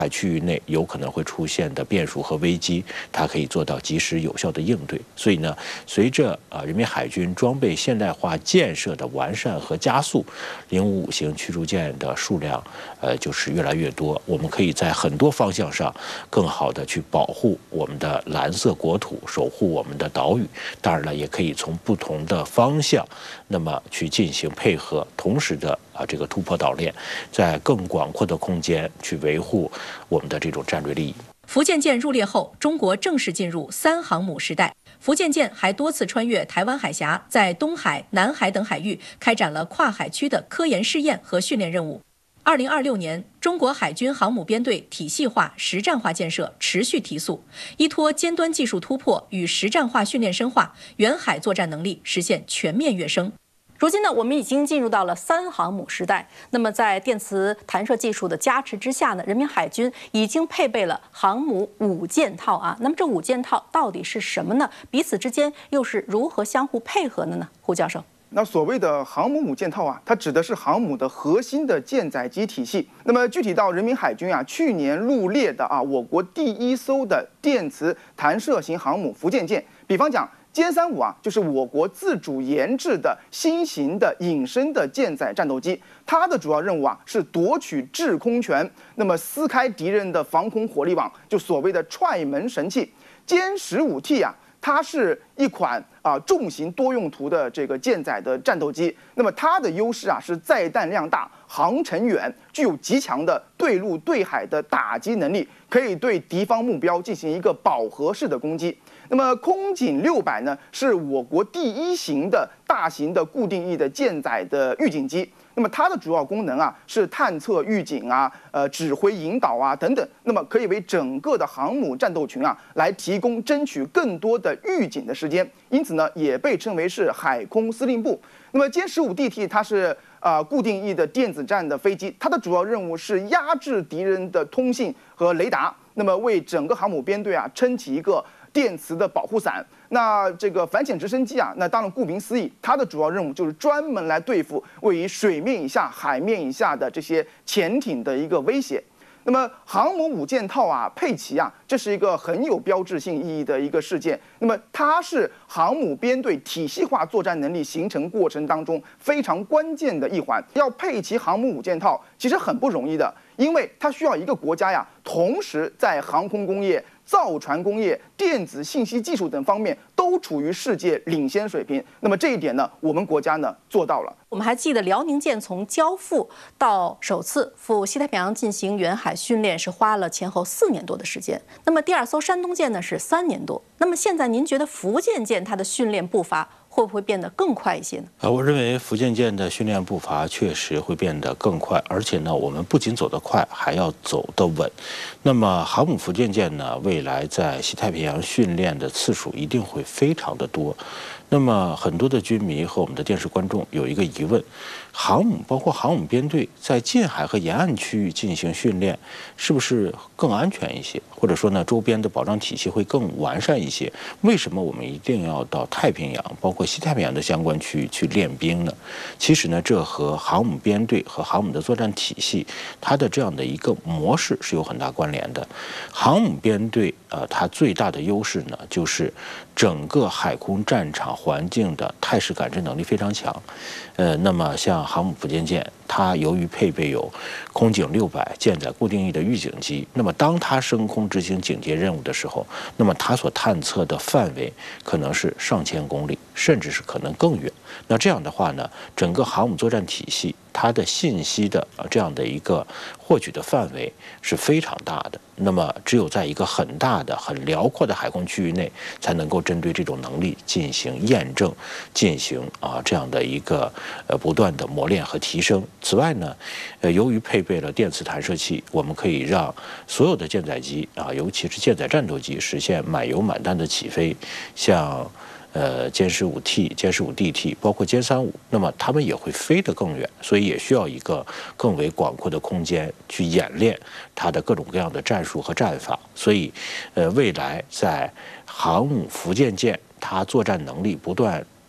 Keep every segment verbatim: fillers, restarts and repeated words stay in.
海区域内有可能会出现的变数和危机，它可以做到及时有效的应对。所以呢，随着啊人民海军装备现代化建设的完善和加速，零五五型驱逐舰的数量呃就是越来越多。我们可以在很多方向上更好的去保护我们的蓝色国土，守护我们的岛屿。当然了，也可以从不同的方向，那么去进行配合，同时的啊这个突破岛链，在更广阔的空间去维护我们的这种战略利益。 福建舰入列后，中国正式进入三航母时代。福建舰还多次穿越台湾海峡，在东海、南海等海域开展了跨海区的科研试验和训练任务。二零二六年，中国海军航母编队体系化、实战化建设持续提速，依托尖端技术突破与实战化训练深化，远海作战能力实现全面跃升。如今呢，我们已经进入到了三航母时代。那么，在电磁弹射技术的加持之下呢，人民海军已经配备了航母五件套啊。那么，这五件套到底是什么呢？彼此之间又是如何相互配合的呢？胡教授。 那所谓的航母五件套啊，它指的是航母的核心的舰载机体系。那么具体到人民海军啊，去年入列的啊，我国第一艘的电磁弹射型航母福建舰，比方讲。歼三五啊，就是我国自主研制的新型的隐身的舰载战斗机，它的主要任务啊是夺取制空权，那么撕开敌人的防空火力网，就所谓的踹门神器。歼十五 T 啊，它是一款啊重型多用途的这个舰载的战斗机，那么它的优势啊是载弹量大、航程远，具有极强的对陆对海的打击能力，可以对敌方目标进行一个饱和式的攻击。那么空警六百呢，是我国第一型的大型的固定翼的舰载的预警机。那么它的主要功能啊是探测预警啊、呃指挥引导啊等等。那么可以为整个的航母战斗群啊来提供争取更多的预警的时间，因此呢也被称为是海空司令部。那么歼十五 D T 它是啊、呃、固定翼的电子战的飞机，它的主要任务是压制敌人的通信和雷达，那么为整个航母编队啊撑起一个电磁的保护伞。那这个反潜直升机啊，那当然顾名思义，它的主要任务就是专门来对付位于水面以下、海面以下的这些潜艇的一个威胁。那么航母五件套啊，配齐啊，这是一个很有标志性意义的一个事件。那么它是航母编队体系化作战能力形成过程当中非常关键的一环。要配齐航母五件套，其实很不容易的，因为它需要一个国家呀，同时在航空工业、造船工业、电子信息技术等方面都处于世界领先水平。那么这一点呢，我们国家呢做到了。 我们还记得辽宁舰从交付到首次赴西太平洋进行远海训练是花了前后四年多的时间。那么第二艘山东舰呢是三年多。那么现在您觉得福建舰它的训练步伐会不会变得更快一些呢？ 啊，我认为福建舰的训练步伐确实会变得更快，而且呢，我们不仅走得快，还要走得稳。那么航母福建舰呢，未来在西太平洋训练的次数一定会非常的多。那么很多的军迷和我们的电视观众有一个疑问：航母包括航母编队在近海和沿岸区域进行训练，是不是更安全一些？或者说呢，周边的保障体系会更完善一些？为什么我们一定要到太平洋，包括西太平洋的相关区域去练兵呢？其实呢，这和航母编队和航母的作战体系，它的这样的一个模式是有很大关联的。航母编队，呃，它最大的优势呢，就是整个海空战场环境的态势感知能力非常强。呃，那么像航母福建舰，它由于配备有空警六百舰载固定翼的预警机，那么当它升空执行警戒任务的时候，那么它所探测的范围可能是上千公里，甚至是可能更远。那这样的话呢，整个航母作战体系它的信息的这样的一个获取的范围是非常大的。那么只有在一个很大的、很辽阔的海空区域内，才能够针对这种能力进行验证，进行啊这样的一个呃不断的磨练和提升。此外呢，呃，由于配备了电磁弹射器，我们可以让所有的舰载机啊，尤其是舰载战斗机实现满油满弹的起飞，像呃歼十五 T、歼十五 D T， 包括歼三五，那么它们也会飞得更远，所以也需要一个更为广阔的空间去演练它的各种各样的战术和战法。所以，呃，未来在航母福建舰它作战能力不断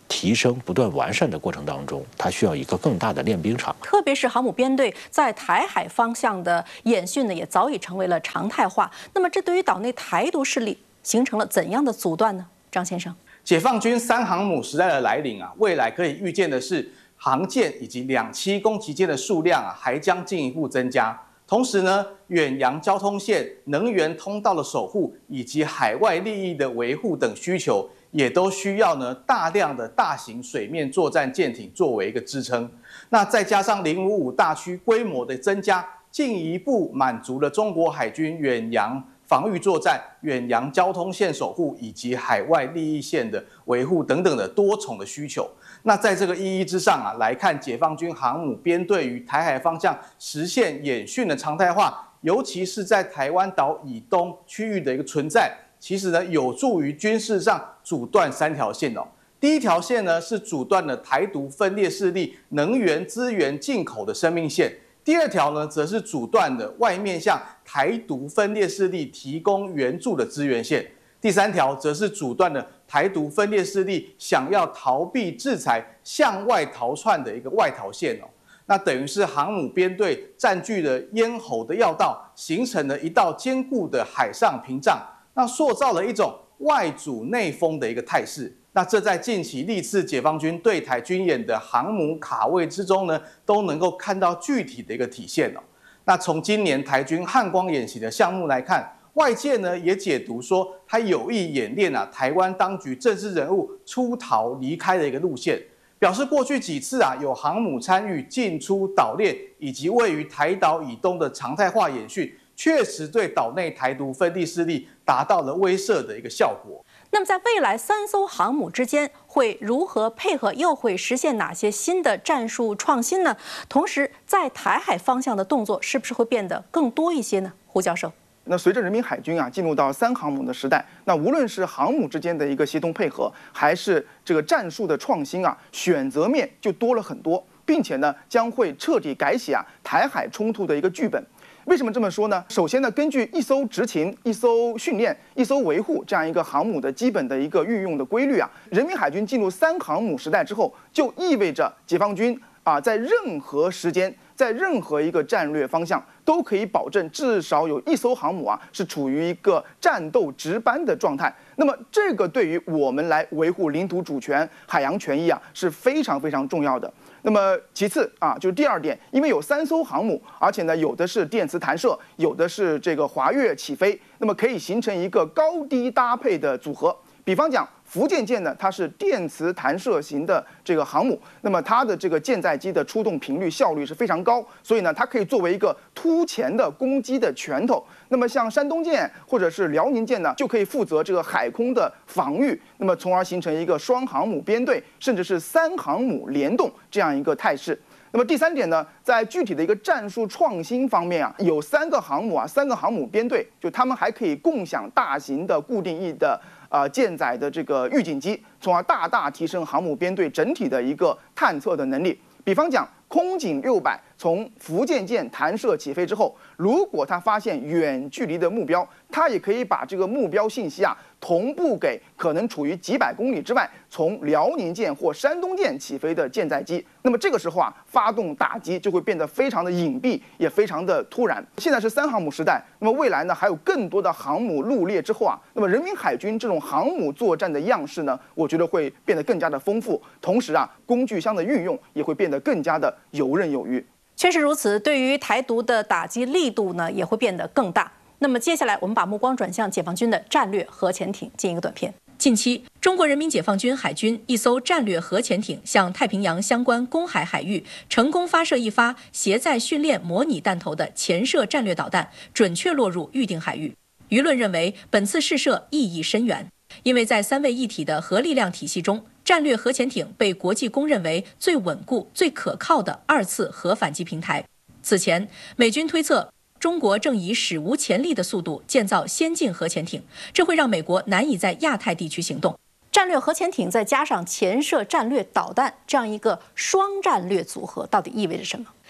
提升、不断完善的过程当中，它需要一个更大的练兵场。 特别是航母编队在台海方向的演训呢，也早已成为了常态化。那么，这对于岛内台独势力形成了怎样的阻断呢？张先生， 解放军三航母时代的来临啊，未来可以预见的是，航舰以及两栖攻击舰的数量啊，还将进一步增加。同时呢，远洋交通线、能源通道的守护以及海外利益的维护等需求，也都需要呢大量的大型水面作战舰艇作为一个支撑。那再加上零五五大区规模的增加，进一步满足了中国海军远洋防御作战、远洋交通线守护以及海外利益线的维护等等的多重的需求。那在这个意义之上啊，来看解放军航母编队于台海方向实现演训的常态化，尤其是在台湾岛以东区域的一个存在，其实呢有助于军事上阻断三条线哦。第一条线呢是阻断了台独分裂势力能源资源进口的生命线。第二条呢，则是阻断了外面向台独分裂势力提供援助的资源线。第三条则是阻断了台独分裂势力想要逃避制裁、向外逃窜的一个外逃线哦。那等于是航母编队占据了咽喉的要道，形成了一道坚固的海上屏障，那塑造了一种外阻内封的一个态势。那这在近期历次解放军对台军演的航母卡位之中呢，都能够看到具体的一个体现哦。那从今年台军汉光演习的项目来看，外界呢也解读说，他有意演练啊台湾当局政治人物出逃离开的一个路线，表示过去几次啊有航母参与进出岛链以及位于台岛以东的常态化演训，确实对岛内台独分裂势力达到了威慑的一个效果。 那么在未来三艘航母之间会如何配合，又会实现哪些新的战术创新呢？同时，在台海方向的动作是不是会变得更多一些呢？胡教授。 那随着人民海军啊进入到三航母的时代，那无论是航母之间的一个协同配合，还是这个战术的创新啊，选择面就多了很多，并且呢将会彻底改写啊台海冲突的一个剧本。为什么这么说呢？首先呢，根据一艘执勤、一艘训练、一艘维护这样一个航母的基本的一个运用的规律啊，人民海军进入三航母时代之后，就意味着解放军啊在任何时间、在任何一个战略方向都可以保证至少有一艘航母啊是处于一个战斗值班的状态。那么这个对于我们来维护领土主权、海洋权益啊是非常非常重要的。那么其次啊，就是第二点，因为有三艘航母，而且呢有的是电磁弹射，有的是这个滑跃起飞，那么可以形成一个高低搭配的组合。比方讲，福建舰呢，它是电磁弹射型的这个航母，那么它的这个舰载机的出动频率效率是非常高，所以呢，它可以作为一个突前的攻击的拳头。那么像山东舰或者是辽宁舰呢，就可以负责这个海空的防御，那么从而形成一个双航母编队，甚至是三航母联动这样一个态势。那么第三点呢，在具体的一个战术创新方面啊，有三个航母啊，三个航母编队，就他们还可以共享大型的固定翼的啊舰载的这个预警机，从而大大提升航母编队整体的一个探测的能力。比方讲，空警六百从福建舰弹射起飞之后，如果它发现远距离的目标，它也可以把这个目标信息啊同步给可能处于几百公里之外从辽宁舰或山东舰起飞的舰载机。那么这个时候啊，发动打击就会变得非常的隐蔽，也非常的突然。现在是三航母时代，那么未来呢还有更多的航母入列之后啊，那么人民海军这种航母作战的样式呢，我觉得会变得更加的丰富，同时啊，工具箱的运用也会变得更加的游刃有余。 确实如此，对于台独的打击力度呢，也会变得更大。那么接下来，我们把目光转向解放军的战略核潜艇，进一个短片。近期，中国人民解放军海军一艘战略核潜艇向太平洋相关公海海域成功发射一发携载训练模拟弹头的潜射战略导弹，准确落入预定海域。舆论认为，本次试射意义深远，因为在三位一体的核力量体系中，战略核潜艇被国际公认为最稳固、最可靠的二次核反击平台。此前，美军推测中国正以史无前例的速度建造先进核潜艇，这会让美国难以在亚太地区行动。战略核潜艇再加上潜射战略导弹，这样一个双战略组合，到底意味着什么？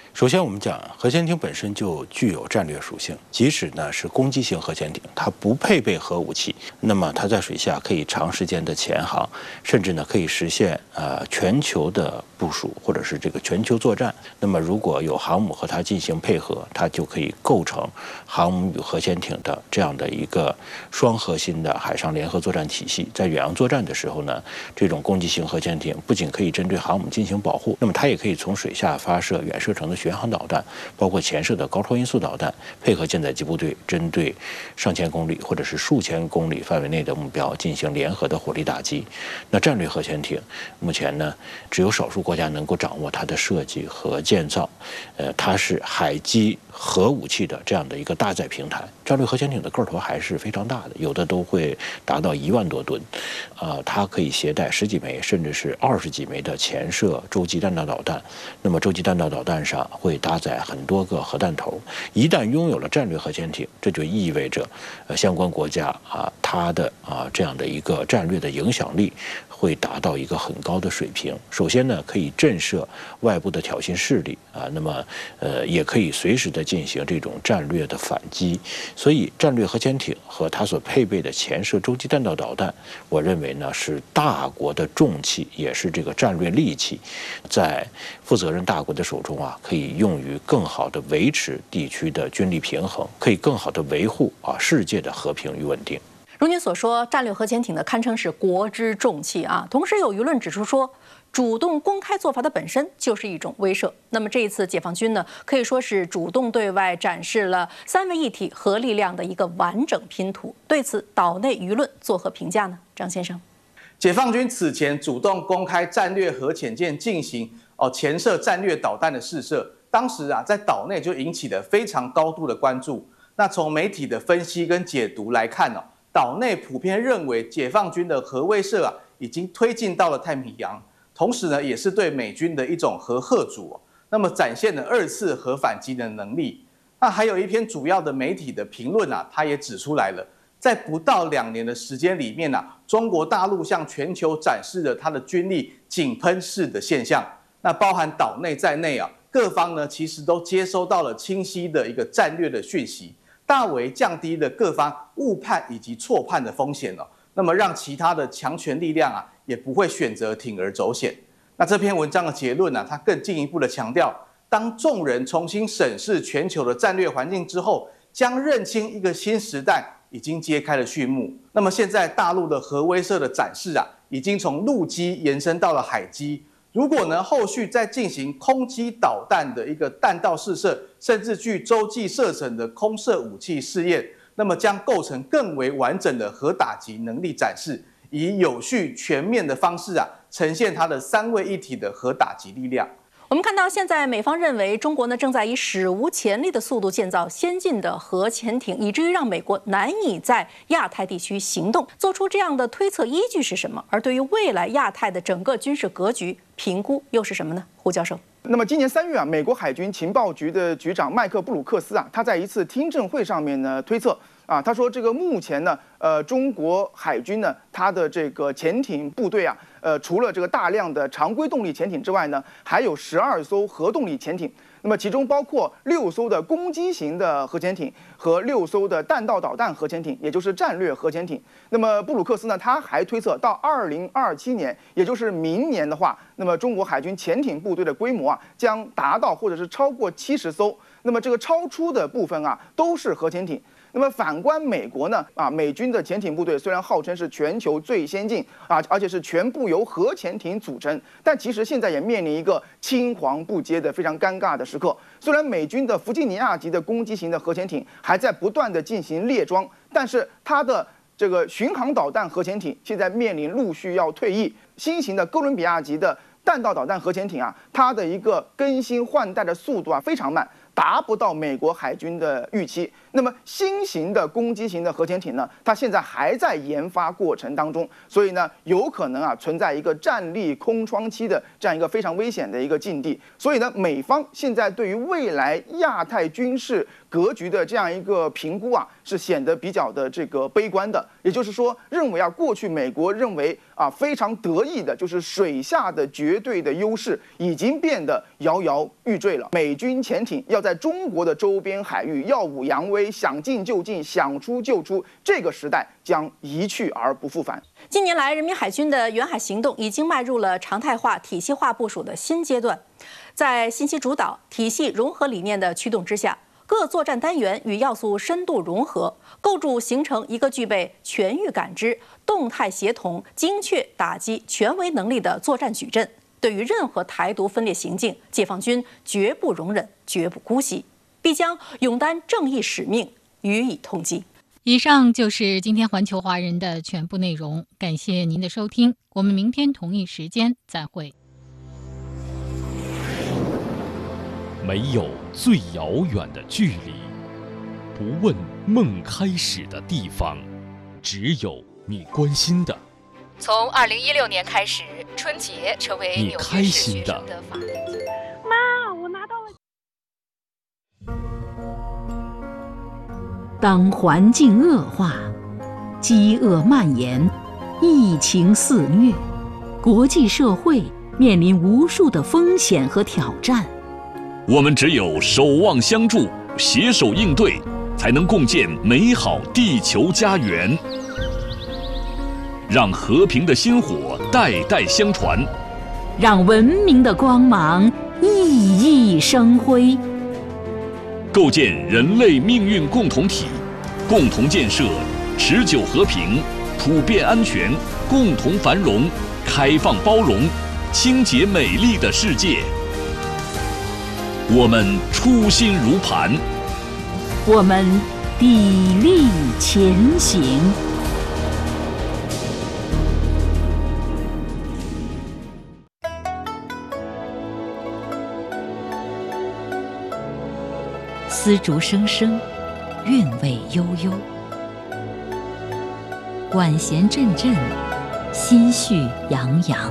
首先，我们讲核潜艇本身就具有战略属性，即使呢是攻击型核潜艇，它不配备核武器，那么它在水下可以长时间的潜航，甚至呢可以实现呃全球的部署或者是这个全球作战。那么如果有航母和它进行配合，它就可以构成航母与核潜艇的这样的一个双核心的海上联合作战体系。在远洋作战的时候呢，这种攻击型核潜艇不仅可以针对航母进行保护，那么它也可以从水下发射远射程的巡航导弹，包括潜射的高超音速导弹，配合舰载机部队针对上千公里或者是数千公里范围内的目标进行联合的火力打击。那战略核潜艇目前呢，只有少数国家能够掌握它的设计和建造，呃，它是海基核武器的这样的一个搭载平台。战略核潜艇的个头还是非常大的，有的都会达到一万多吨，呃，它可以携带十几枚甚至是二十几枚的潜射洲际弹道导弹。那么洲际弹道导弹上会搭载很多个核弹头。一旦拥有了战略核潜艇，这就意味着，呃，相关国家啊，它的啊这样的一个战略的影响力会达到一个很高的水平。首先呢，可以震慑外部的挑衅势力啊，那么呃，也可以随时的进行这种战略的反击。所以，战略核潜艇和它所配备的潜射洲际弹道导弹，我认为呢是大国的重器，也是这个战略利器，在负责任大国的手中啊，可以用于更好的维持地区的军力平衡，可以更好的维护啊世界的和平与稳定。 如您所说，战略核潜艇呢堪称是国之重器啊。同时，有舆论指出说，主动公开做法的本身就是一种威慑。那么这一次解放军呢，可以说是主动对外展示了三位一体核力量的一个完整拼图。对此，岛内舆论作何评价呢？张先生， 解放军此前主动公开战略核潜舰进行哦潜射战略导弹的试射，当时啊在岛内就引起了非常高度的关注。那从媒体的分析跟解读来看哦，岛内普遍认为解放军的核威慑啊已经推进到了太平洋。同时呢，也是对美军的一种核吓阻、哦，那么展现了二次核反击的能力。那还有一篇主要的媒体的评论啊，它也指出来了，在不到两年的时间里面啊，中国大陆向全球展示了它的军力井喷式的现象。那包含岛内在内啊，各方呢其实都接收到了清晰的一个战略的讯息，大为降低了各方误判以及错判的风险哦。那么让其他的强权力量啊，也不会选择铤而走险。那这篇文章的结论呢、啊，它更进一步的强调，当众人重新审视全球的战略环境之后，将认清一个新时代已经揭开了序幕。那么现在大陆的核威慑的展示啊，已经从陆基延伸到了海基。如果呢后续再进行空基导弹的一个弹道试射，甚至具洲际射程的空射武器试验，那么将构成更为完整的核打击能力展示，以有序全面的方式啊，呈现它的三位一体的核打击力量。 我们看到，现在美方认为中国呢正在以史无前例的速度建造先进的核潜艇，以至于让美国难以在亚太地区行动。做出这样的推测依据是什么？而对于未来亚太的整个军事格局评估又是什么呢？胡教授。 那么今年三月啊，美国海军情报局的局长麦克布鲁克斯啊，他在一次听证会上面呢推测啊，他说这个目前呢，呃，中国海军呢，它的这个潜艇部队啊，呃，除了这个大量的常规动力潜艇之外呢，还有十二艘核动力潜艇。那么其中包括六艘的攻击型的核潜艇和六艘的弹道导弹核潜艇，也就是战略核潜艇。那么布鲁克斯呢，他还推测到二零二七年，也就是明年的话，那么中国海军潜艇部队的规模啊，将达到或者是超过七十艘。那么这个超出的部分啊，都是核潜艇。那么反观美国呢？啊，美军的潜艇部队虽然号称是全球最先进啊，而且是全部由核潜艇组成，但其实现在也面临一个青黄不接的非常尴尬的时刻。虽然美军的弗吉尼亚级的攻击型的核潜艇还在不断的进行列装，但是它的这个巡航导弹核潜艇现在面临陆续要退役，新型的哥伦比亚级的弹道导弹核潜艇啊，它的一个更新换代的速度啊非常慢。达不到美国海军的预期。那么新型的攻击型的核潜艇呢，它现在还在研发过程当中，所以呢，有可能啊存在一个战力空窗期的这样一个非常危险的一个境地。所以呢，美方现在对于未来亚太军事格局的这样一个评估啊，是显得比较的这个悲观的。也就是说，认为啊，过去美国认为啊非常得意的就是水下的绝对的优势，已经变得摇摇欲坠了。美军潜艇要在中国的周边海域耀武扬威，想进就进，想出就出，这个时代将一去而不复返。 近年来，人民海军的远海行动已经迈入了常态化、体系化部署的新阶段。在信息主导、体系融合理念的驱动之下，各作战单元与要素深度融合，构筑形成一个具备全域感知、动态协同、精确打击全维能力的作战矩阵。对于任何台独分裂行径，解放军绝不容忍，绝不姑息，必将勇担正义使命，予以痛击。 以上就是今天环球华人的全部内容，感谢您的收听，我们明天同一时间再会。 没有最遥远的距离，不问梦开始的地方，只有你关心的。 从二零一六年开始，春节成为你纽约市开心的学生的法定节日。 妈，我拿到了。 当环境恶化，饥饿蔓延，疫情肆虐，国际社会面临无数的风险和挑战。 我们只有守望相助，携手应对，才能共建美好地球家园。让和平的薪火代代相传， 让文明的光芒熠熠生辉。 构建人类命运共同体，共同建设持久和平、普遍安全、共同繁荣、开放包容、清洁美丽的世界。我们初心如磐， 我们砥砺前行。丝竹声声，韵味悠悠；管弦阵阵，心绪洋洋。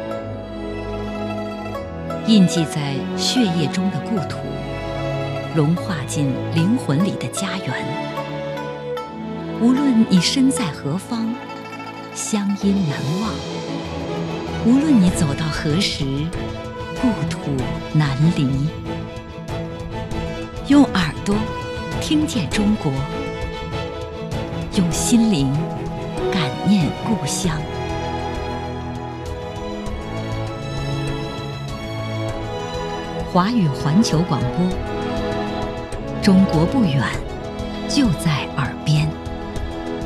印记在血液中的故土，融化进灵魂里的家园。无论你身在何方，乡音难忘；无论你走到何时，故土难离。用耳朵听见中国，用心灵感念故乡。华语环球广播，中国不远，就在耳边。